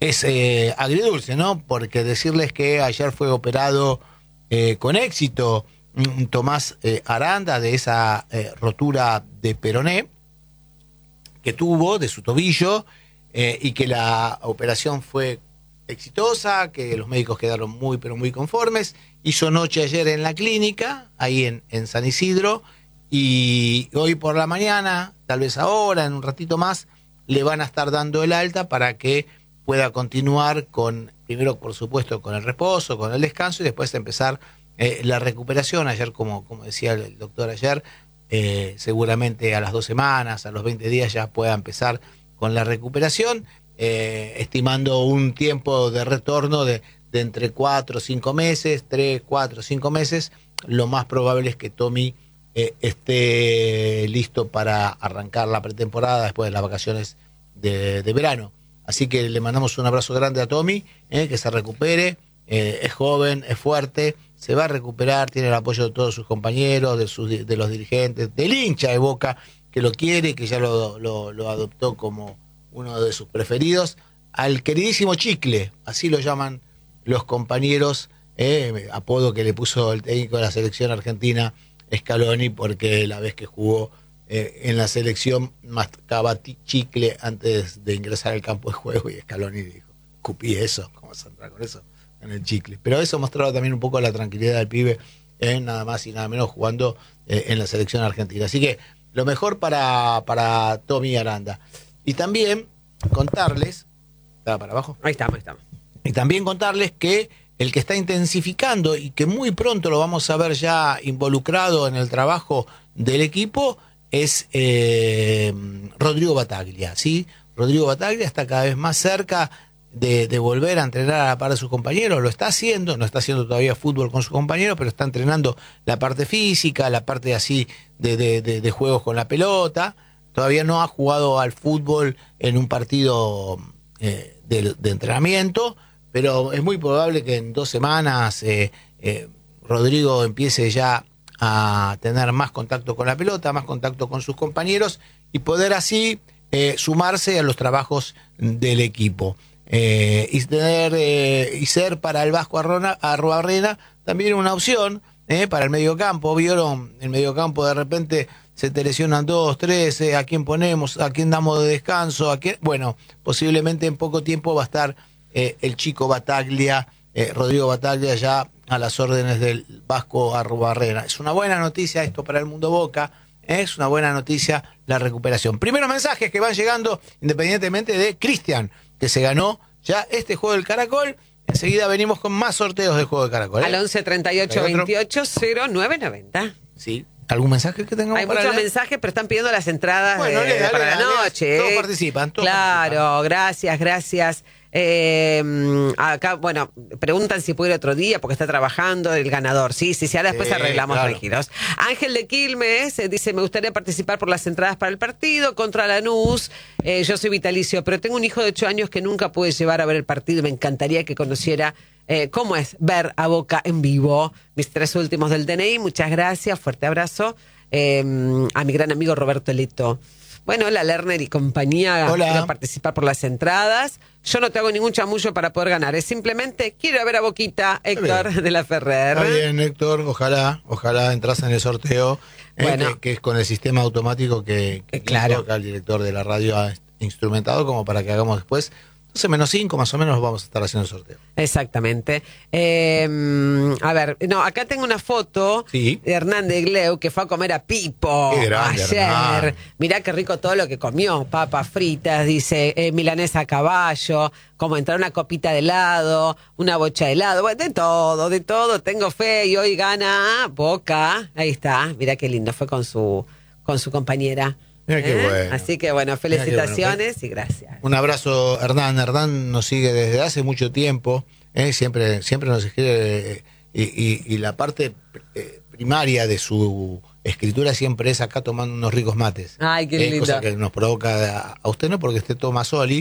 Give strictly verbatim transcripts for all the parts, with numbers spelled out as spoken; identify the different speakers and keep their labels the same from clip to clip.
Speaker 1: es eh, agridulce, ¿no? Porque decirles que ayer fue operado eh, con éxito mm, Tomás eh, Aranda de esa eh, rotura de peroné que tuvo de su tobillo eh, y que la operación fue exitosa, que los médicos quedaron muy pero muy conformes. Hizo noche ayer en la clínica, ahí en, en San Isidro, y hoy por la mañana, tal vez ahora, en un ratito más, le van a estar dando el alta para que pueda continuar con, primero por supuesto con el reposo, con el descanso y después empezar eh, la recuperación. Ayer, como, como decía el doctor ayer, eh, seguramente a las dos semanas, a los veinte días ya pueda empezar con la recuperación, eh, estimando un tiempo de retorno de, de entre cuatro o cinco meses, tres, cuatro o cinco meses. Lo más probable es que Tommy eh, esté listo para arrancar la pretemporada después de las vacaciones de, de verano. Así que le mandamos un abrazo grande a Tommy, eh, que se recupere, eh, es joven, es fuerte, se va a recuperar, tiene el apoyo de todos sus compañeros, de, sus, de los dirigentes, del hincha de Boca, que lo quiere, que ya lo, lo, lo adoptó como uno de sus preferidos, al queridísimo Chicle, así lo llaman los compañeros, eh, apodo que le puso el técnico de la selección argentina, Scaloni, porque la vez que jugó eh, en la selección mascaba chicle antes de ingresar al campo de juego y Scaloni dijo, escupí eso, ¿cómo se entra con eso? En el chicle. Pero eso mostraba también un poco la tranquilidad del pibe, eh, nada más y nada menos jugando eh, en la selección argentina. Así que lo mejor para, para Tommy Aranda. Y también contarles, ¿estaba para abajo?
Speaker 2: Ahí estamos, ahí estamos.
Speaker 1: Y también contarles que el que está intensificando y que muy pronto lo vamos a ver ya involucrado en el trabajo del equipo es eh, Rodrigo Bataglia, ¿sí? Rodrigo Bataglia está cada vez más cerca de, de volver a entrenar a la par de sus compañeros, lo está haciendo, no está haciendo todavía fútbol con sus compañeros, pero está entrenando la parte física, la parte así de, de, de, de juegos con la pelota. Todavía no ha jugado al fútbol en un partido eh, de, de entrenamiento, pero es muy probable que en dos semanas eh, eh, Rodrigo empiece ya a tener más contacto con la pelota, más contacto con sus compañeros y poder así eh, sumarse a los trabajos del equipo. Eh, y, tener, eh, y ser para el Vasco Arruabarrena también una opción eh, para el mediocampo. Vieron, el mediocampo de repente se te lesionan dos, tres, eh, ¿a quién ponemos? ¿A quién damos de descanso? ¿A quién? Bueno, posiblemente en poco tiempo va a estar eh, el chico Bataglia, eh, Rodrigo Bataglia, ya a las órdenes del Vasco Arruabarrena. Es una buena noticia esto para el mundo Boca, eh, es una buena noticia la recuperación. Primeros mensajes que van llegando independientemente de Cristian, que se ganó ya este juego del Caracol. Enseguida venimos con más sorteos del juego del Caracol. ¿eh?
Speaker 2: Al once treinta y ocho veintiocho cero nueve noventa.
Speaker 1: Sí. ¿Algún mensaje que tengamos?
Speaker 2: Hay
Speaker 1: para
Speaker 2: muchos
Speaker 1: leer?
Speaker 2: mensajes, pero están pidiendo las entradas
Speaker 1: bueno,
Speaker 2: de,
Speaker 1: dale,
Speaker 2: para
Speaker 1: dale,
Speaker 2: la
Speaker 1: dale,
Speaker 2: noche.
Speaker 1: Todos
Speaker 2: ¿eh?
Speaker 1: participan. Todos
Speaker 2: claro,
Speaker 1: participan.
Speaker 2: gracias, gracias. Eh, acá, bueno, preguntan si puede ir otro día porque está trabajando el ganador. Sí, sí, sí, ahora después
Speaker 1: Sí,
Speaker 2: arreglamos,
Speaker 1: claro.
Speaker 2: tranquilos. Ángel de Quilmes eh, dice, me gustaría participar por las entradas para el partido contra Lanús. Eh, yo soy vitalicio, pero tengo un hijo de ocho años que nunca pude llevar a ver el partido. Me encantaría que conociera eh, cómo es ver a Boca en vivo. Mis tres últimos del D N I, muchas gracias, fuerte abrazo. Eh, a mi gran amigo Roberto Leto. Bueno, hola Lerner y compañía,
Speaker 1: hola.
Speaker 2: Quiero participar por las entradas. Yo no te hago ningún chamullo para poder ganar, es simplemente quiero ver a Boquita, Héctor de la Ferrer.
Speaker 1: Está bien, Héctor, ojalá, ojalá entras en el sorteo, eh,
Speaker 2: Bueno.
Speaker 1: que, que es con el sistema automático que, que
Speaker 2: Eh, claro.
Speaker 1: acá el director de la radio ha instrumentado como para que hagamos después. doce menos cinco más o menos vamos a estar haciendo el sorteo.
Speaker 2: Exactamente. Eh, a ver, no, acá tengo una foto
Speaker 1: Sí.
Speaker 2: de Hernán de Gleu que fue a comer a Pipo
Speaker 1: Qué grande,
Speaker 2: ayer.
Speaker 1: Hernán.
Speaker 2: Mirá qué rico todo lo que comió. Papas fritas, dice, eh, milanesa a caballo, como entrar una copita de helado, una bocha de helado, bueno, de todo, de todo. Tengo fe y hoy gana Boca. Ahí está, mirá qué lindo, fue con su, con su compañera.
Speaker 1: Mira qué
Speaker 2: ¿Eh?
Speaker 1: bueno.
Speaker 2: Así que bueno,
Speaker 1: Mirá qué bueno.
Speaker 2: felicitaciones y gracias.
Speaker 1: Un abrazo, Hernán. Hernán nos sigue desde hace mucho tiempo, ¿eh? siempre, siempre nos escribe, eh, y, y, y la parte eh, primaria de su escritura siempre es acá tomando unos ricos mates.
Speaker 2: Ay, qué
Speaker 1: Eh,
Speaker 2: lindo.
Speaker 1: cosa que nos provoca a, a usted, no porque esté Tomasoli,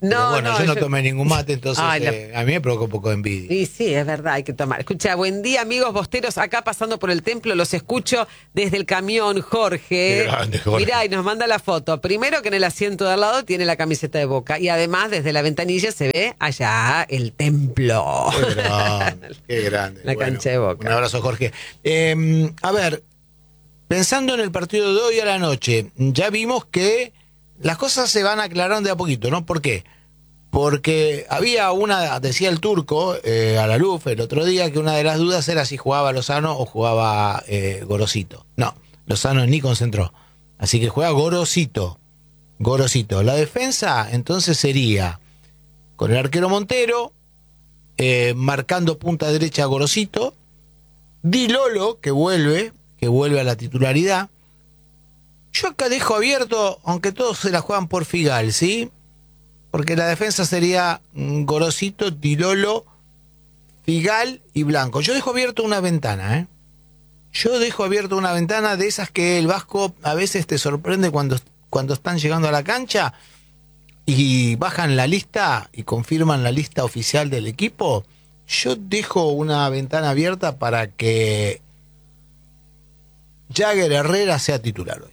Speaker 1: Pero
Speaker 2: No,
Speaker 1: bueno,
Speaker 2: no,
Speaker 1: yo no
Speaker 2: yo-
Speaker 1: tomé ningún mate, entonces
Speaker 2: Ay, la-
Speaker 1: eh, a mí me provoca un poco de envidia.
Speaker 2: Y sí, es verdad, hay que tomar. Escucha, buen día, amigos bosteros. Acá pasando por el templo, los escucho desde el camión, Jorge.
Speaker 1: Qué grande, Jorge.
Speaker 2: Mirá, y nos manda la foto. Primero que en el asiento de al lado tiene la camiseta de Boca. Y además, desde la ventanilla se ve allá el templo.
Speaker 1: Qué grande, qué grande.
Speaker 2: La cancha de Boca.
Speaker 1: Un abrazo, Jorge. Eh, a ver, pensando en el partido de hoy a la noche, ya vimos que las cosas se van aclarando de a poquito, ¿no? ¿Por qué? Porque había una, decía el turco, eh, a la luz el otro día, que una de las dudas era si jugaba Lozano o jugaba eh, Gorosito. No, Lozano ni concentró. Así que juega Gorosito. Gorosito. La defensa entonces sería con el arquero Montero, eh, marcando punta derecha a Gorosito, Di Lolo, que vuelve, que vuelve a la titularidad. Yo acá dejo abierto, aunque todos se la juegan por Figal, ¿sí? Porque la defensa sería mm, Gorosito, Di Lolo, Figal y Blanco. Yo dejo abierto una ventana, ¿eh? Yo dejo abierto una ventana de esas que el Vasco a veces te sorprende cuando, cuando están llegando a la cancha y bajan la lista y confirman la lista oficial del equipo. Yo dejo una ventana abierta para que Jagger Herrera sea titular hoy.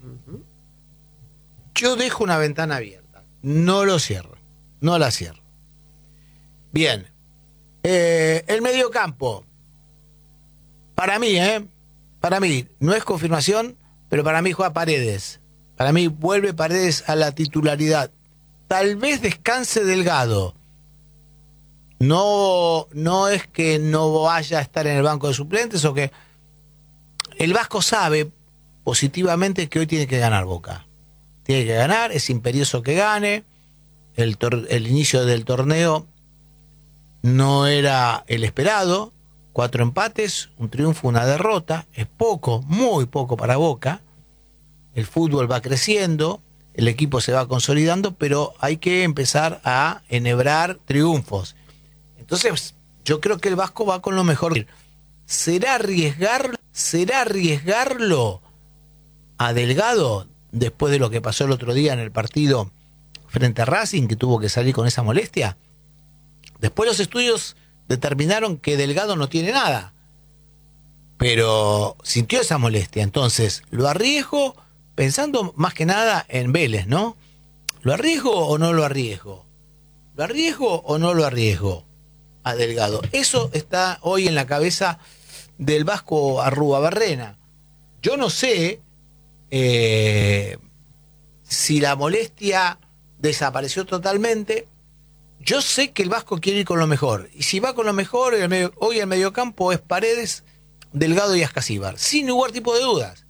Speaker 1: Yo dejo una ventana abierta, no lo cierro, no la cierro. Bien, eh, el mediocampo, para mí, ¿eh? Para mí, no es confirmación, pero para mí juega Paredes. Para mí vuelve Paredes a la titularidad. Tal vez descanse Delgado. No, no es que no vaya a estar en el banco de suplentes o que... El Vasco sabe positivamente que hoy tiene que ganar Boca. Tiene que ganar, es imperioso que gane. El, tor- el inicio del torneo no era el esperado. Cuatro empates, un triunfo, una derrota. Es poco, muy poco para Boca. El fútbol va creciendo, el equipo se va consolidando, pero hay que empezar a enhebrar triunfos. Entonces, yo creo que el Vasco va con lo mejor. ¿Será arriesgarlo, será arriesgarlo a Delgado después de lo que pasó el otro día en el partido frente a Racing, que tuvo que salir con esa molestia? Después los estudios determinaron que Delgado no tiene nada, pero sintió esa molestia. Entonces, ¿lo arriesgo? Pensando más que nada en Vélez, ¿no? ¿Lo arriesgo o no lo arriesgo? ¿Lo arriesgo o no lo arriesgo a Delgado? Eso está hoy en la cabeza del Vasco Arruabarrena. Yo no sé eh, si la molestia desapareció totalmente. Yo sé que el Vasco quiere ir con lo mejor. Y si va con lo mejor, el medio, hoy el mediocampo es Paredes, Delgado y Ascasíbar. Sin ningún tipo de dudas.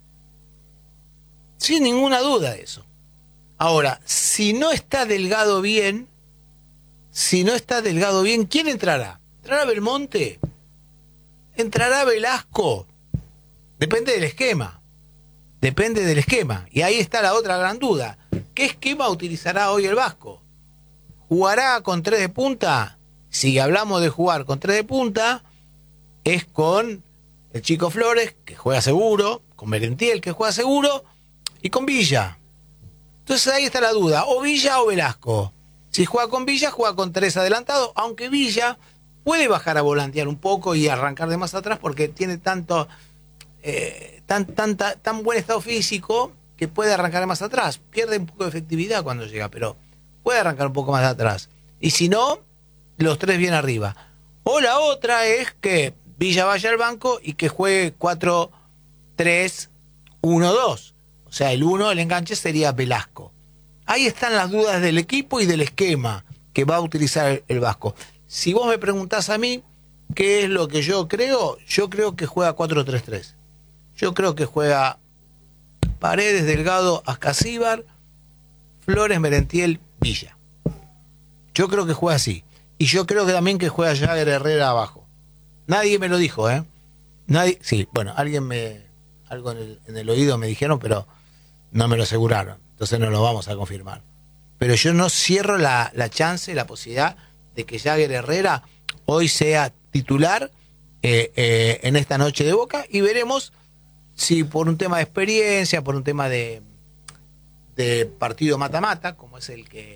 Speaker 1: Sin ninguna duda de eso. Ahora, si no está Delgado bien, si no está Delgado bien, ¿quién entrará? ¿Entrará Belmonte? ¿Entrará Velasco? Depende del esquema. Depende del esquema. Y ahí está la otra gran duda. ¿Qué esquema utilizará hoy el Vasco? ¿Jugará con tres de punta? Si hablamos de jugar con tres de punta, es con el Chico Flores, que juega seguro, con Merentiel, que juega seguro, y con Villa. Entonces ahí está la duda, o Villa o Velasco. Si juega con Villa, juega con tres adelantados, aunque Villa puede bajar a volantear un poco y arrancar de más atrás porque tiene tanto eh, tan, tanta, tan buen estado físico que puede arrancar de más atrás. Pierde un poco de efectividad cuando llega, pero puede arrancar un poco más de atrás. Y si no, los tres bien arriba. O la otra es que Villa vaya al banco y que juegue cuatro tres uno dos. O sea, el uno, el enganche sería Velasco. Ahí están las dudas del equipo y del esquema que va a utilizar el, el Vasco. Si vos me preguntás a mí qué es lo que yo creo, yo creo que juega cuatro tres tres. Yo creo que juega Paredes, Delgado, Ascasíbar, Flores, Merentiel, Villa. Yo creo que juega así. Y yo creo que también que juega Jagger Herrera abajo. Nadie me lo dijo, ¿eh? Nadie, sí, bueno, alguien me, algo en el, en el oído me dijeron, pero no me lo aseguraron. Entonces no lo vamos a confirmar. Pero yo no cierro la, la chance, la posibilidad de que Jagger Herrera hoy sea titular eh, eh, en esta noche de Boca, y veremos si por un tema de experiencia, por un tema de, de partido mata-mata, como es el que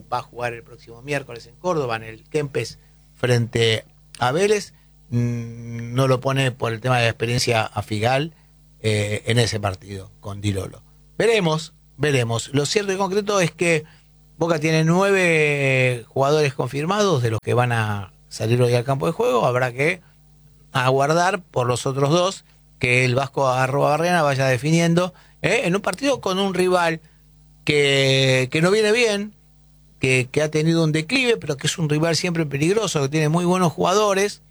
Speaker 1: va a jugar el próximo miércoles en Córdoba, en el Kempes frente a Vélez. Mm, no lo pone por el tema de la experiencia a Figal eh, en ese partido con Di Lolo. Veremos, veremos. Lo cierto y concreto es que Boca tiene nueve jugadores confirmados de los que van a salir hoy al campo de juego. Habrá que aguardar por los otros dos que el Vasco Arruabarrena vaya definiendo ¿eh? en un partido con un rival que, que no viene bien, que, que ha tenido un declive, pero que es un rival siempre peligroso, que tiene muy buenos jugadores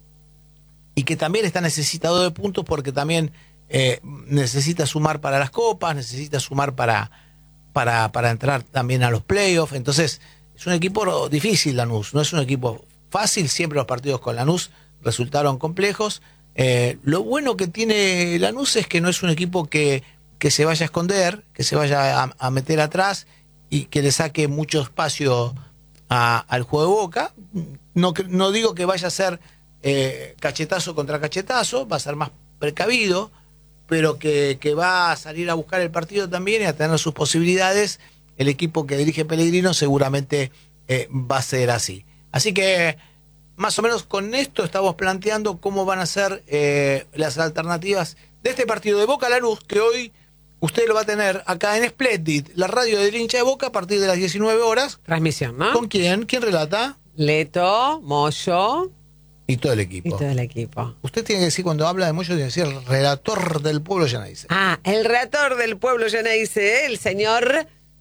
Speaker 1: y que también está necesitado de puntos porque también eh, necesita sumar para las copas, necesita sumar para, para, para entrar también a los playoffs. Entonces es un equipo difícil Lanús, no es un equipo fácil, siempre los partidos con Lanús resultaron complejos. Eh, lo bueno que tiene Lanús es que no es un equipo que, que se vaya a esconder, que se vaya a, a meter atrás y que le saque mucho espacio a, al juego de Boca. No, no digo que vaya a ser eh, cachetazo contra cachetazo, va a ser más precavido, pero que, que va a salir a buscar el partido también y a tener sus posibilidades. El equipo que dirige Pellegrino seguramente eh, va a ser así. Así que más o menos con esto estamos planteando cómo van a ser eh, las alternativas de este partido de Boca Lanús, que hoy usted lo va a tener acá en Splendid, la radio del hincha de Boca, a partir de las diecinueve horas.
Speaker 2: Transmisión, ¿no?
Speaker 1: ¿Con quién? ¿Quién relata?
Speaker 2: Leto, Moyo
Speaker 1: y todo el equipo.
Speaker 2: y todo el equipo.
Speaker 1: Usted tiene que decir, cuando habla de Moyo, tiene que decir el relator del pueblo Geneise.
Speaker 2: Ah, el relator del pueblo Geneise, el señor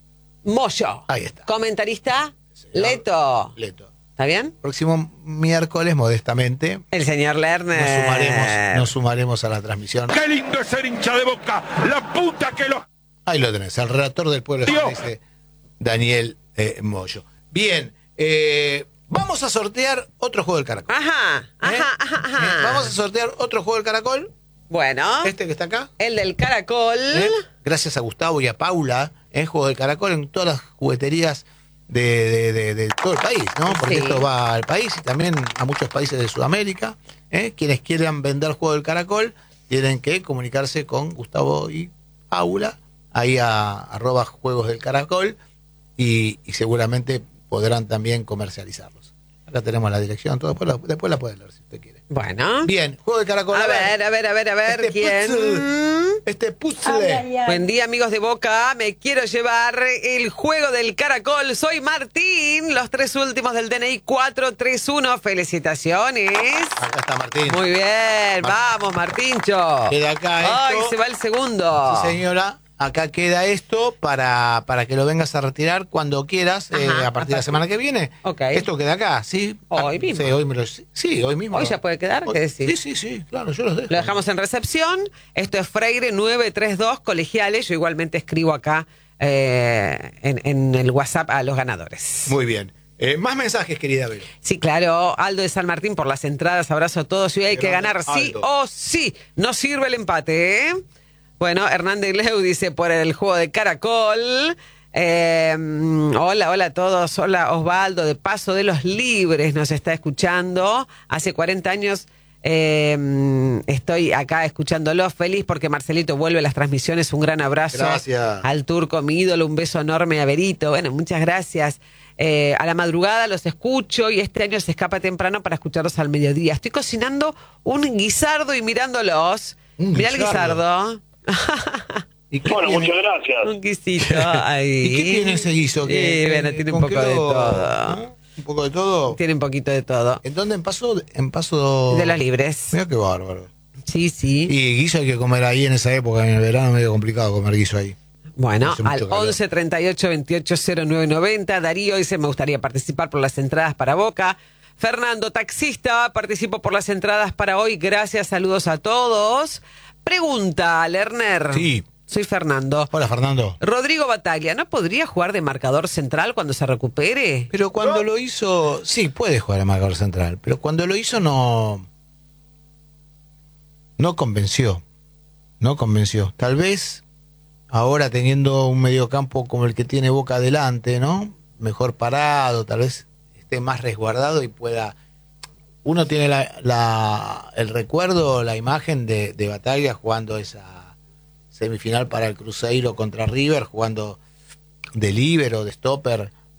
Speaker 2: Moyo.
Speaker 1: Ahí está.
Speaker 2: Comentarista,
Speaker 1: Señor
Speaker 2: Leto.
Speaker 1: Leto.
Speaker 2: ¿Está bien?
Speaker 1: Próximo miércoles, modestamente,
Speaker 2: El señor Lerner.
Speaker 1: nos sumaremos, nos sumaremos a la transmisión.
Speaker 3: ¡Qué lindo es ser hincha de Boca! ¡La puta que lo...
Speaker 1: Ahí lo tenés, el relator del pueblo Geneise, Daniel eh, Moyo. Bien, eh, vamos a sortear otro juego del Caracol.
Speaker 2: Ajá, ajá,
Speaker 1: ¿Eh?
Speaker 2: ajá, ajá.
Speaker 1: ¿Eh? Vamos a sortear otro juego del Caracol,
Speaker 2: Bueno,
Speaker 1: este que está acá.
Speaker 2: el del caracol.
Speaker 1: ¿eh? Gracias a Gustavo y a Paula, ¿eh? Juego del Caracol en todas las jugueterías de, de, de, de todo el país, ¿no? Porque
Speaker 2: Sí.
Speaker 1: esto va al país y también a muchos países de Sudamérica. ¿eh? Quienes quieran vender Juego del Caracol tienen que comunicarse con Gustavo y Paula, ahí a arroba Juegos del Caracol, y, y seguramente podrán también comercializarlos. Acá tenemos la dirección, todo, después la, después la pueden leer si usted quiere.
Speaker 2: Bueno.
Speaker 1: Bien, Juego del Caracol.
Speaker 2: A ver, a ver, a ver, a ver,
Speaker 1: Este
Speaker 2: ¿quién?
Speaker 1: puzzle, este puzzle.
Speaker 2: Buen día, amigos de Boca. Me quiero llevar el juego del caracol. Soy Martín. Los tres últimos del D N I cuatro tres uno. Felicitaciones.
Speaker 1: Acá está Martín.
Speaker 2: Muy bien. Vamos, Martincho.
Speaker 1: Queda acá
Speaker 2: Ay,
Speaker 1: esto.
Speaker 2: se va el segundo.
Speaker 1: Sí, señora. Acá queda esto para, para que lo vengas a retirar cuando quieras, eh,
Speaker 2: Ajá,
Speaker 1: a partir de la semana que viene.
Speaker 2: Ok.
Speaker 1: Esto queda acá, ¿sí?
Speaker 2: Hoy
Speaker 1: Ah,
Speaker 2: mismo.
Speaker 1: Sí, hoy, me lo, sí, hoy mismo.
Speaker 2: ¿Hoy ya puede quedar?
Speaker 1: Hoy-
Speaker 2: ¿Qué decís?
Speaker 1: Sí, sí, sí, claro, yo los dejo.
Speaker 2: Lo dejamos en recepción. Esto es Freire nueve tres dos, colegiales. Yo igualmente escribo acá eh, en, en el WhatsApp a los ganadores.
Speaker 1: Muy bien. Eh, más mensajes, querida Vero.
Speaker 2: Sí, claro, Aldo de San Martín por las entradas, abrazo a todos y hoy hay que
Speaker 1: Grande,
Speaker 2: ganar sí
Speaker 1: Aldo.
Speaker 2: o sí, no sirve el empate, ¿eh? Bueno, Hernández Leu dice por el juego de caracol, eh, hola, hola a todos, hola Osvaldo de Paso de los Libres nos está escuchando, hace cuarenta años eh, estoy acá escuchándolo, feliz porque Marcelito vuelve a las transmisiones, un gran abrazo
Speaker 1: Gracias.
Speaker 2: al turco, mi ídolo, un beso enorme a Berito, bueno, muchas gracias. Eh, a la madrugada los escucho y este año se escapa temprano para escucharlos al mediodía. Estoy cocinando un guisardo y mirándolos.
Speaker 1: Un
Speaker 2: Mirá el
Speaker 1: guisardo.
Speaker 2: guisardo.
Speaker 1: ¿Y qué
Speaker 3: Bueno,
Speaker 1: tiene?
Speaker 3: muchas gracias.
Speaker 2: Un guisito ahí.
Speaker 1: ¿Y qué tiene ese guiso?
Speaker 2: Sí, bueno, tiene un
Speaker 1: con
Speaker 2: poco
Speaker 1: qué
Speaker 2: de
Speaker 1: lo-
Speaker 2: todo.
Speaker 1: ¿no? ¿Un poco de todo?
Speaker 2: Tiene un poquito de todo.
Speaker 1: ¿En dónde? ¿En Paso? En Paso...
Speaker 2: De los Libres.
Speaker 1: Mira qué bárbaro.
Speaker 2: Sí, sí.
Speaker 1: Y guiso hay que comer ahí en esa época, en el verano, medio complicado comer guiso ahí.
Speaker 2: Bueno,
Speaker 1: Hace mucho
Speaker 2: al
Speaker 1: calor.
Speaker 2: once treinta y ocho veintiocho cero nueve noventa. Darío dice, me gustaría participar por las entradas para Boca. Fernando, taxista, participo por las entradas para hoy. Gracias, saludos a todos. Pregunta, Lerner.
Speaker 1: Sí.
Speaker 2: Soy Fernando.
Speaker 1: Hola, Fernando.
Speaker 2: Rodrigo Bataglia, ¿no podría jugar de marcador central cuando se recupere?
Speaker 1: Pero cuando lo hizo, sí, puede jugar a marcador central, pero cuando lo hizo no, no convenció, no convenció. Tal vez ahora teniendo un mediocampo como el que tiene Boca adelante, ¿no? Mejor parado, tal vez esté más resguardado y pueda. Uno tiene la, la, el recuerdo, la imagen de, de Bataglia jugando esa semifinal para el Cruzeiro contra River, jugando de líbero, de stopper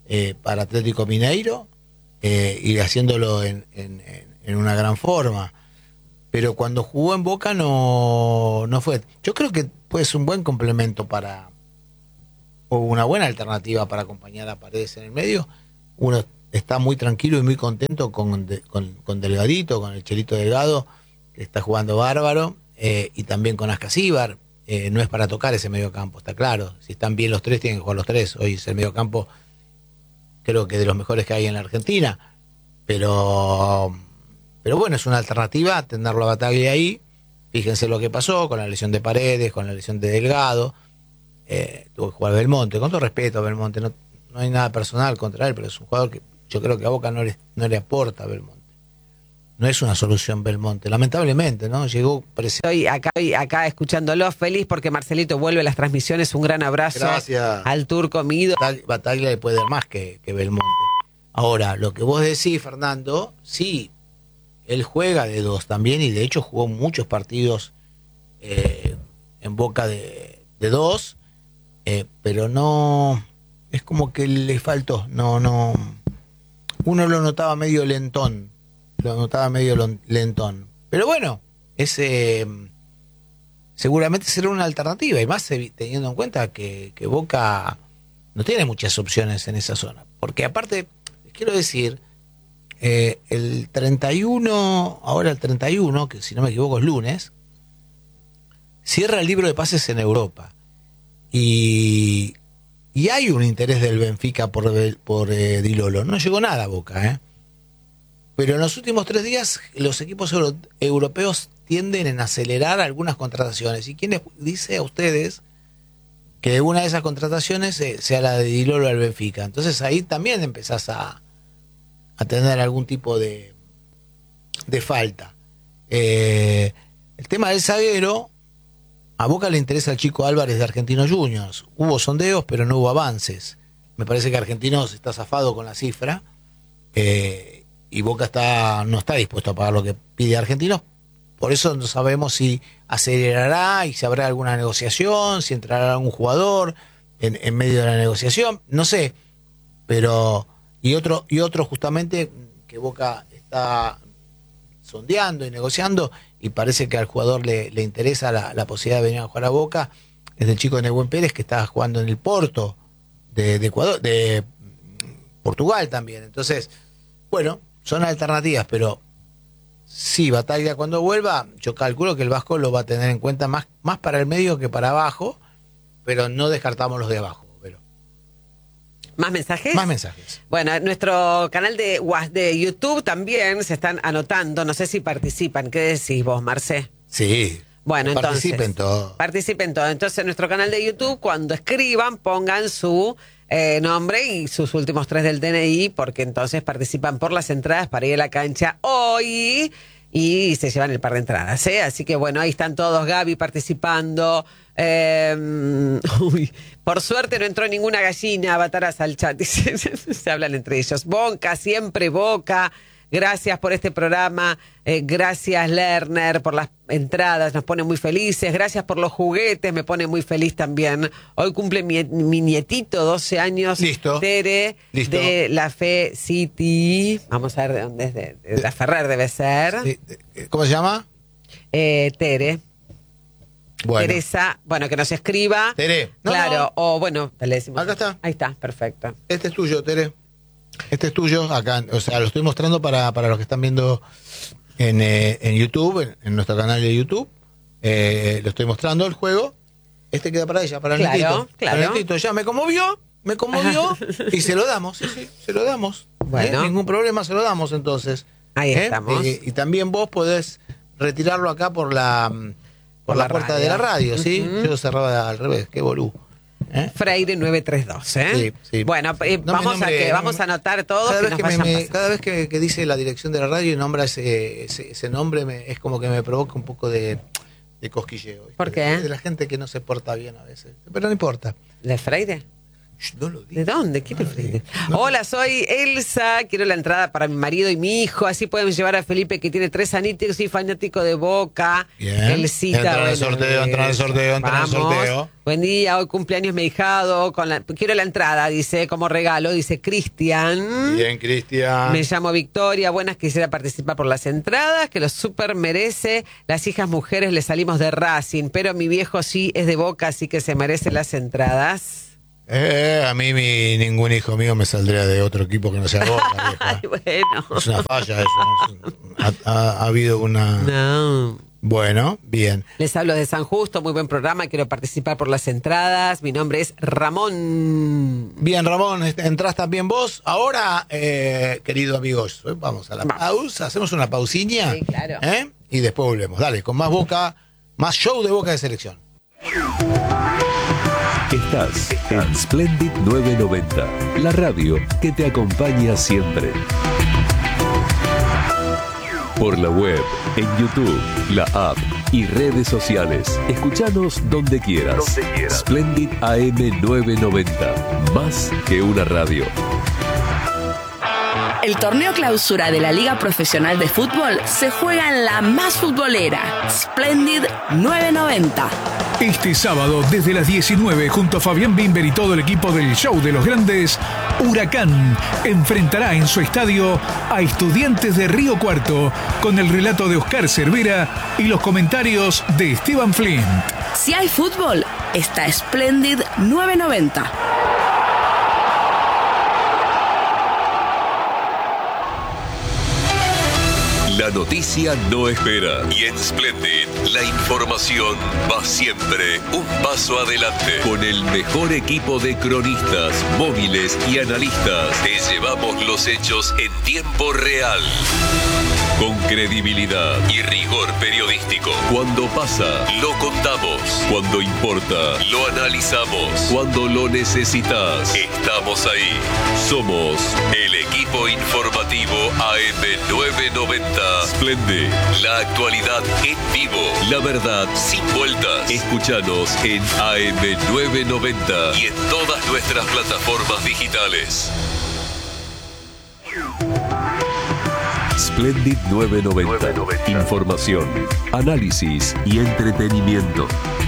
Speaker 1: eh, para Atlético Mineiro eh, y haciéndolo en, en, en una gran forma. Pero cuando jugó en Boca no, no fue. Yo creo que puede ser un buen complemento para, o una buena alternativa para acompañar a Paredes en el medio. Uno está muy tranquilo y muy contento con, con, con Delgadito, con el Chelito Delgado, que está jugando bárbaro, eh, y también con Ascasíbar. Eh, no es para tocar ese mediocampo, está claro. Si están bien los tres, tienen que jugar los tres. Hoy es el mediocampo, creo que de los mejores que hay en la Argentina. Pero... Pero bueno, es una alternativa tenerlo a Bataglia ahí. Fíjense lo que pasó con la lesión de Paredes, con la lesión de Delgado. Eh, tuvo que jugar Belmonte. Con todo respeto a Belmonte, no, no hay nada personal contra él, pero es un jugador que yo creo que a Boca no le, no le aporta a Belmonte. No es una solución Belmonte, lamentablemente, ¿no? Llegó presente.
Speaker 2: Estoy acá, estoy acá escuchándolo, feliz porque Marcelito vuelve a las transmisiones. Un gran abrazo.
Speaker 1: Gracias.
Speaker 2: Al turco Mido.
Speaker 1: Bataglia le puede dar más que, que Belmonte. Ahora, lo que vos decís, Fernando, sí. Él juega de dos también y de hecho jugó muchos partidos eh, en Boca de, de dos, eh, pero no, es como que le faltó, no, no, uno lo notaba medio lentón, lo notaba medio lentón, pero bueno, ese seguramente será una alternativa y más teniendo en cuenta que, que Boca no tiene muchas opciones en esa zona, porque aparte, les quiero decir, Eh, el treinta y uno, ahora el treinta y uno, que si no me equivoco es lunes, cierra el libro de pases en Europa. Y, y hay un interés del Benfica por, por eh, Di Lolo. No llegó nada a Boca, ¿eh? Pero en los últimos tres días los equipos euro, europeos tienden a acelerar algunas contrataciones. ¿Y quién les dice a ustedes que una de esas contrataciones eh, sea la de Di Lolo al Benfica? Entonces ahí también empezás a a tener algún tipo de, de falta. Eh, el tema del zaguero, a Boca le interesa al Chico Álvarez de Argentinos Juniors. Hubo sondeos, pero no hubo avances. Me parece que Argentinos está zafado con la cifra, eh, y Boca está no está dispuesto a pagar lo que pide Argentinos. Por eso no sabemos si acelerará y si habrá alguna negociación, si entrará algún jugador en, en medio de la negociación. No sé, pero... Y otro, y otro justamente que Boca está sondeando y negociando y parece que al jugador le, le interesa la, la posibilidad de venir a jugar a Boca, es el chico de Nehuen Pérez que está jugando en el Porto de, de Ecuador, de Portugal también. Entonces, bueno, son alternativas, pero sí, Bataglia cuando vuelva, yo calculo que el Vasco lo va a tener en cuenta más, más para el medio que para abajo, pero no descartamos los de abajo.
Speaker 2: ¿Más mensajes?
Speaker 1: Más mensajes.
Speaker 2: Bueno, en nuestro canal de, de YouTube también se están anotando. No sé si participan. ¿Qué decís vos, Marce?
Speaker 1: Sí.
Speaker 2: Bueno, entonces.
Speaker 1: Participen todo.
Speaker 2: Participen todo. Entonces, en nuestro canal de YouTube, cuando escriban, pongan su eh, nombre y sus últimos tres del D N I, porque entonces participan por las entradas para ir a la cancha hoy y se llevan el par de entradas, ¿eh? Así que bueno, ahí están todos, Gaby participando. Eh, uy, por suerte no entró ninguna gallina, Bataras al chat, dice, se hablan entre ellos. Boca, siempre Boca. Gracias por este programa, eh, gracias Lerner por las entradas, nos pone muy felices, gracias por los juguetes, me pone muy feliz también. Hoy cumple mi, mi nietito, doce años,
Speaker 1: Listo.
Speaker 2: Tere,
Speaker 1: Listo.
Speaker 2: de la Fe City, vamos a ver de dónde es, de, de la Ferrer debe ser.
Speaker 1: Sí. ¿Cómo se llama?
Speaker 2: Eh, Tere.
Speaker 1: Bueno.
Speaker 2: Teresa, bueno, que nos escriba.
Speaker 1: Tere. No,
Speaker 2: claro,
Speaker 1: no.
Speaker 2: o bueno, le decimos.
Speaker 1: Acá está.
Speaker 2: Ahí está, perfecto.
Speaker 1: Este es tuyo, Tere. Este es tuyo, acá, o sea, lo estoy mostrando para, para los que están viendo en, eh, en YouTube, en, en nuestro canal de YouTube. Eh, lo estoy mostrando el juego. Este queda para ella, para el
Speaker 2: Claro,
Speaker 1: netito.
Speaker 2: claro.
Speaker 1: Para el netito, ya me conmovió, me conmovió y se lo damos, sí, sí, se lo damos.
Speaker 2: Bueno.
Speaker 1: ¿Eh? Ningún problema, se lo damos entonces.
Speaker 2: Ahí
Speaker 1: ¿Eh?
Speaker 2: estamos.
Speaker 1: Eh, y también vos podés retirarlo acá por la por,
Speaker 2: Por
Speaker 1: la,
Speaker 2: la
Speaker 1: puerta
Speaker 2: radio.
Speaker 1: de la radio, ¿sí?
Speaker 2: Ujú.
Speaker 1: Yo cerraba al revés, qué bolú. ¿Eh?
Speaker 2: Freire nueve tres dos, ¿eh?
Speaker 1: Sí, sí.
Speaker 2: Bueno, eh,
Speaker 1: No me
Speaker 2: vamos,
Speaker 1: nombre,
Speaker 2: a que,
Speaker 1: no
Speaker 2: vamos
Speaker 1: me-
Speaker 2: a anotar todo
Speaker 1: Cada
Speaker 2: que
Speaker 1: vez
Speaker 2: nos
Speaker 1: que, me-
Speaker 2: vayan
Speaker 1: me-
Speaker 2: pasando.
Speaker 1: cada vez que, que dice la dirección de la radio y nombra ese, ese, ese nombre, me- es como que me provoca un poco de, de cosquilleo. ¿viste?
Speaker 2: ¿Por qué?
Speaker 1: De la gente que no se porta bien a veces. Pero no importa.
Speaker 2: ¿De Freire?
Speaker 1: No lo digas.
Speaker 2: ¿De dónde? ¿Quién es Felipe? Hola, soy Elsa. Quiero la entrada para mi marido y mi hijo. Así pueden llevar a Felipe, que tiene tres anitos y fanático de Boca.
Speaker 1: Bien.
Speaker 2: Elcita.
Speaker 1: Entra en el
Speaker 2: bueno,
Speaker 1: sorteo, entra en el sorteo, entra en el
Speaker 2: vamos.
Speaker 1: sorteo.
Speaker 2: Buen día, hoy cumpleaños mi hijado. Con la, quiero la entrada, dice, como regalo, dice Cristian.
Speaker 1: Bien, Cristian.
Speaker 2: Me llamo Victoria. Buenas, quisiera participar por las entradas, que lo súper merece. Las hijas mujeres le salimos de Racing, pero mi viejo sí es de Boca, así que se merece las entradas.
Speaker 1: Eh, a mí mi, ningún hijo mío me saldría de otro equipo que no sea Boca, vieja.
Speaker 2: Ay, bueno.
Speaker 1: Es una falla eso. ¿No? Ha, ha, ha habido una...
Speaker 2: No.
Speaker 1: Bueno, bien.
Speaker 2: Les hablo de San Justo, muy buen programa, quiero participar por las entradas. Mi nombre es Ramón.
Speaker 1: Bien, Ramón, entrás también vos. Ahora, eh, querido amigos, vamos a la
Speaker 2: Vamos.
Speaker 1: pausa, hacemos una pausiña.
Speaker 2: Sí, claro.
Speaker 1: ¿eh? Y después volvemos. Dale, con más Boca, más show de Boca de Selección.
Speaker 4: Estás en Splendid novecientos noventa, la radio que te acompaña siempre. Por la web, en YouTube, la app y redes sociales. Escuchanos donde quieras.
Speaker 5: Donde quieras.
Speaker 4: Splendid A M novecientos noventa, más que una radio.
Speaker 6: El torneo clausura de la Liga Profesional de Fútbol se juega en la más futbolera, Splendid novecientos noventa.
Speaker 7: Este sábado, desde las diecinueve, junto a Fabián Bimber y todo el equipo del Show de los Grandes, Huracán enfrentará en su estadio a Estudiantes de Río Cuarto, con el relato de Oscar Cervera y los comentarios de Esteban Flint.
Speaker 6: Si hay fútbol, está Splendid novecientos noventa.
Speaker 4: La noticia no espera y en Splendid la información va siempre un paso adelante. Con el mejor equipo de cronistas, móviles y analistas, te llevamos los hechos en tiempo real. Con credibilidad y rigor periodístico. Cuando pasa, lo contamos. Cuando importa, lo analizamos. Cuando lo necesitas, estamos ahí. Somos el equipo informativo A M novecientos noventa. Splendid, la actualidad en vivo. La verdad sin vueltas. Escúchanos en A M novecientos noventa y en todas nuestras plataformas digitales. Splendid novecientos noventa. Información, análisis y entretenimiento.